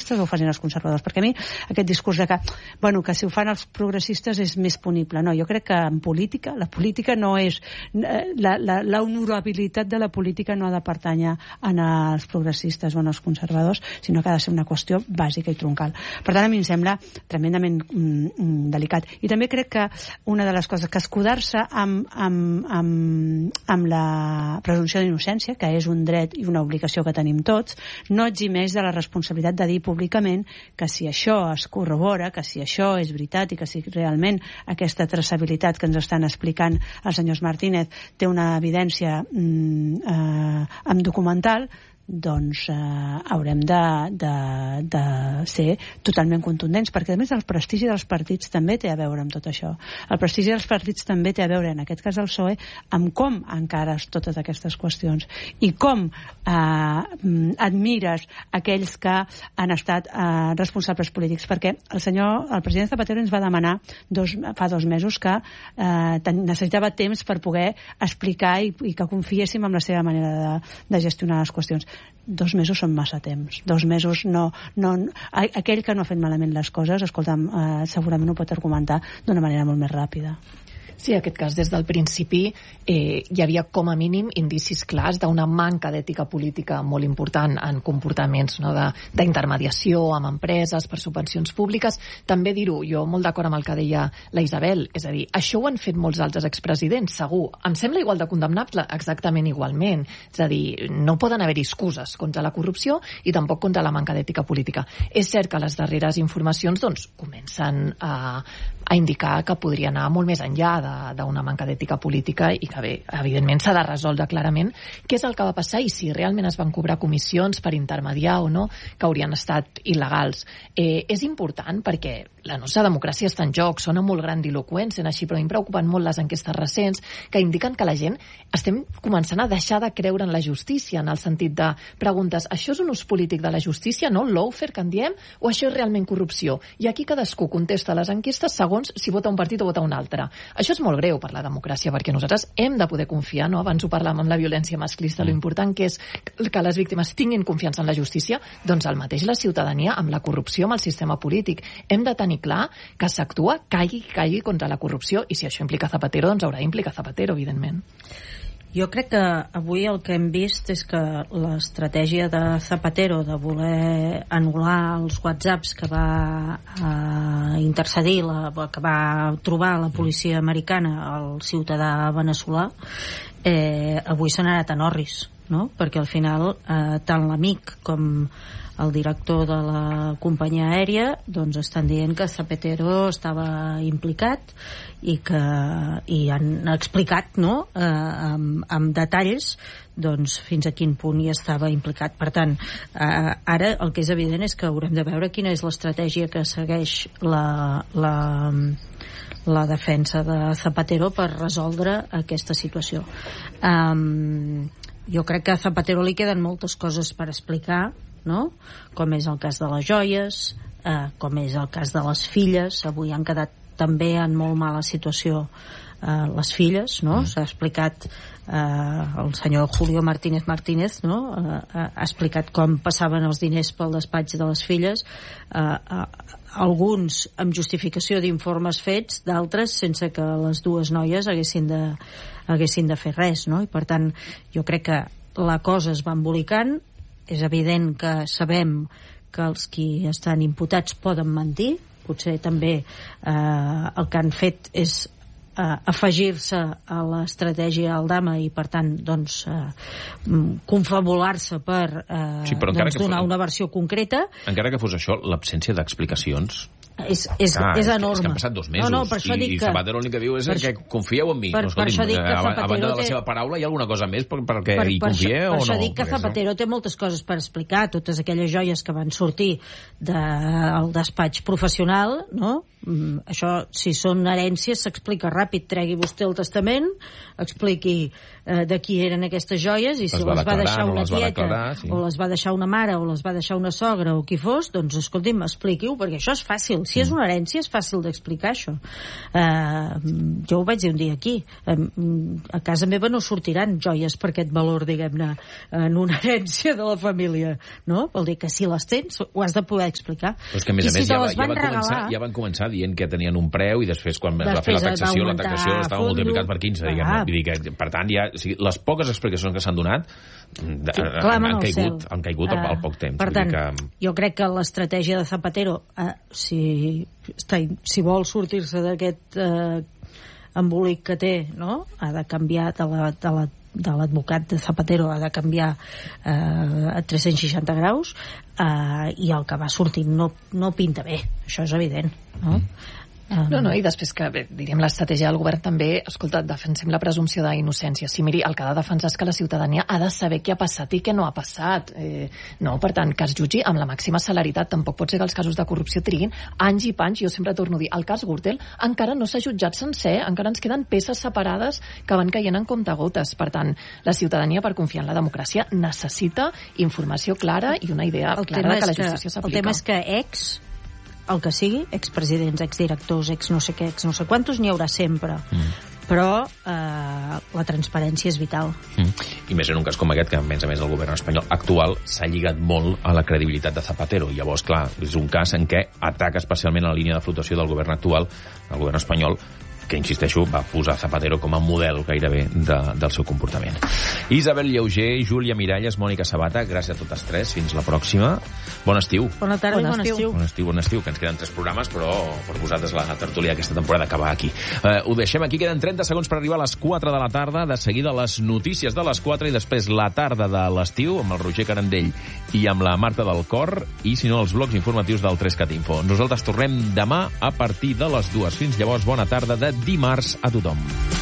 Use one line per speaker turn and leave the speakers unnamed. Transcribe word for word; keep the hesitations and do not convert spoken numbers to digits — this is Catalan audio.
progressistes o ho facin els conservadors, perquè a mi aquest discurs de que, bueno, que si ho fan els progressistes és més punible. No, jo crec que en política, la política no és... La, la, la honorabilitat de la política no ha de pertànyer als progressistes o als conservadors, sinó que ha de ser una qüestió bàsica i troncal. Per tant, a mi em sembla tremendament mm, delicat. I també crec que una de les coses que escudar-se amb, amb, amb, amb la presumpció d'innocència, que és un dret i una obligació que tenim tots, no eximeix de la responsabilitat de dir públicament que si això es corrobora, que si això és veritat i que si realment aquesta traçabilitat que ens estan explicant els senyors Martínez té una evidència mm, eh, amb documental, doncs eh, haurem de, de, de ser totalment contundents, perquè a més el prestigi dels partits també té a veure amb tot això. El prestigi dels partits també té a veure, en aquest cas el P S O E, amb com encares totes aquestes qüestions i com eh, admires aquells que han estat eh, responsables polítics, perquè el senyor, el president Zapatero ens va demanar dos, fa dos mesos que eh, necessitava temps per poder explicar i, i que confiéssim en la seva manera de, de gestionar les qüestions. Dos mesos són massa temps. Dos mesos no... no aquell que no ha fet malament les coses, escolta'm, eh, segurament ho pot argumentar d'una manera molt més ràpida.
Sí, en aquest cas, des del principi eh, hi havia com a mínim indicis clars d'una manca d'ètica política molt important en comportaments, no, d'intermediació amb empreses, per subvencions públiques. També dir-ho, jo molt d'acord amb el que deia la Isabel, és a dir, això ho han fet molts altres expresidents, segur. Em sembla igual de condemnable, exactament igualment. És a dir, no poden haver-hi excuses contra la corrupció i tampoc contra la manca d'ètica política. És cert que les darreres informacions doncs, comencen a, a indicar que podria anar molt més enllà de d'una manca d'ètica política i que, bé, evidentment s'ha de resoldre clarament què és el que va passar i si realment es van cobrar comissions per intermediar o no, que haurien estat il·legals. Eh, és important perquè la nostra democràcia està en joc, sona molt grandiloqüent, sent així, però a mi em preocupen molt les enquestes recents que indiquen que la gent estem començant a deixar de creure en la justícia, en el sentit de preguntes, això és un ús polític de la justícia, no? Lawfare, que en diem, o això és realment corrupció? I aquí cadascú contesta les enquestes segons si vota un partit o vota un altre. Això és molt greu per la democràcia, perquè nosaltres hem de poder confiar, no? Abans ho parlàvem amb la violència masclista, mm. lo important que és que les víctimes tinguin confiança en la justícia, doncs el mateix la ciutadania amb la corrupció, amb el sistema polític. Hem de tenir clar que s'actua, caigui, caigui contra la corrupció, i si això implica Zapatero, doncs haurà d'implicar Zapatero, evidentment.
Jo crec que avui el que hem vist és que l'estratègia de Zapatero de voler anul·lar els whatsapps que va eh, intercedir, la, que va trobar la policia americana al ciutadà veneçolà, eh, avui s'ha anat a Norris, no? Perquè al final eh, tant l'amic com el director de la companyia aèria doncs estan dient que Zapatero estava implicat i que i han explicat, no? eh, amb, amb detalls doncs fins a quin punt hi estava implicat. Per tant, eh, ara el que és evident és que haurem de veure quina és l'estratègia que segueix la, la, la defensa de Zapatero per resoldre aquesta situació. Um, jo crec que a Zapatero li queden moltes coses per explicar, no? Com és el cas de les joies, eh, com és el cas de les filles. Avui han quedat també en molt mala situació eh, les filles, no? Mm. S'ha explicat eh, el senyor Julio Martínez Martínez, no? eh, ha explicat com passaven els diners pel despatx de les filles, eh, eh, alguns amb justificació d'informes fets, d'altres sense que les dues noies haguessin de, haguessin de fer res, no? I per tant jo crec que la cosa es va embolicant. És evident que sabem que els qui estan imputats poden mentir, potser també eh, el que han fet és eh, afegir-se a l'estratègia Aldama i per tant doncs eh, confabular-se per eh, sí, doncs, donar fos, una versió concreta.
Encara que fos això, l'absència d'explicacions
és, és, ah, és enorme.
És que han passat dos mesos, no, no, i, i Zapatero l'únic que diu és per, que confieu en mi.
Per,
no,
per això dic que
a,
Zapatero
a banda de la
té...
seva paraula, hi ha alguna cosa més per, perquè
per,
hi
per,
confieu
per
o no?
Per això dic que Zapatero té moltes coses per explicar, totes aquelles joies que van sortir del despatx professional, no? mm, això, si són herències, s'explica ràpid. Tregui vostè el testament, expliqui eh, de qui eren aquestes joies, i si les va, les va deixar una
no
tieta,
declarar, sí.
o les va deixar una mare, o les va deixar una sogra, o qui fos, doncs, escolti'm, expliqui-ho, perquè això és fàcil. Si és una herència, és fàcil d'explicar això. Eh, jo ho vaig dir un dia aquí. Eh, a casa meva no sortiran joies per aquest valor, diguem-ne, en una herència de la família, no? Vol dir que si les tens, ho has de poder explicar.
Però és que, a més
I
a més,
si
ja,
te
va,
les
ja,
van
van
regalar,
començar, ja van començar dient que tenien un preu, i després, quan es va fer la taxació, la taxació l'estava multiplicat per quinze, diguem-ne.
Ah.
Vull dir que, per tant, ja, o sigui, les poques explicacions que s'han donat de,
Sí,
han, han caigut, han caigut uh, al poc temps.
Per tant,
que...
jo crec que l'estratègia de Zapatero, eh, si, si vol sortir-se d'aquest eh, embolic que té, no?, ha de canviar de la, de la de l'advocat de Zapatero, ha de canviar eh, a tres-cents seixanta graus, eh, i el que va sortint no, no pinta bé, això és evident, no? Mm.
No, no, i després que, bé, diríem, l'estratègia del govern també, escolta, defensem la presumpció d'innocència. Sí, miri, el que ha de defensar és que la ciutadania ha de saber què ha passat i què no ha passat. Eh, no, per tant, que es jutgi amb la màxima celeritat. Tampoc pot ser que els casos de corrupció triguin anys i panys. Jo sempre torno a dir, el cas Gürtel encara no s'ha jutjat sencer, encara ens queden peces separades que van caient en comptagotes. Per tant, la ciutadania, per confiar en la democràcia, necessita informació clara i una idea
el
clara de que la justícia s'aplica.
El tema és que ex el que sigui, expresidents, exdirectors, ex no sé què, ex no sé quantos, n'hi haurà sempre. Mm. Però eh, la transparència és vital.
Mm. I més en un cas com aquest, que a més a més el govern espanyol actual s'ha lligat molt a la credibilitat de Zapatero. Llavors, clar, és un cas en què ataca especialment a la línia de flotació del govern actual, el govern espanyol, que, insisteixo, va posar Zapatero com a model gairebé de, del seu comportament. Isabel Lleuger, Júlia Miralles, Mònica Sabata, gràcies a totes tres. Fins la pròxima. Bon estiu.
Bona tarda i bon estiu.
Bon estiu, bon estiu, que ens queden tres programes, però per vosaltres la tertúlia aquesta temporada acaba aquí. Uh, ho deixem aquí, queden trenta segons per arribar a les quatre de la tarda, de seguida les notícies de les quatre i després la tarda de l'estiu amb el Roger Carandell i amb la Marta del Cor, i si no els blocs informatius del tres cat Info. Nosaltres tornem demà a partir de les dues. Fins llavors, bona tarda de dimarts a tothom.